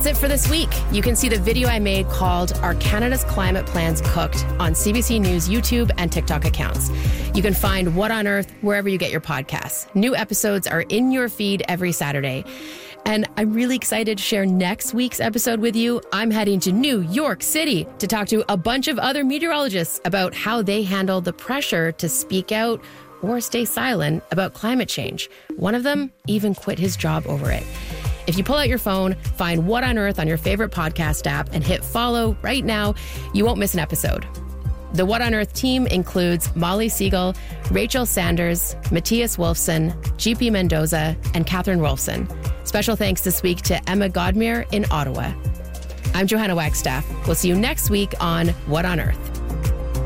That's it for this week. You can see the video I made called Are Canada's Climate Plans Cooked on CBC News YouTube and TikTok accounts. You can find What on Earth wherever you get your podcasts. New episodes are in your feed every Saturday. And I'm really excited to share next week's episode with you. I'm heading to New York City to talk to a bunch of other meteorologists about how they handle the pressure to speak out or stay silent about climate change. One of them even quit his job over it. If you pull out your phone, find What on Earth on your favorite podcast app and hit follow right now, you won't miss an episode. The What on Earth team includes Molly Siegel, Rachel Sanders, Matthias Wolfson, GP Mendoza, and Catherine Rolfson. Special thanks this week to Emma Godmere in Ottawa. I'm Johanna Wagstaff. We'll see you next week on What on Earth.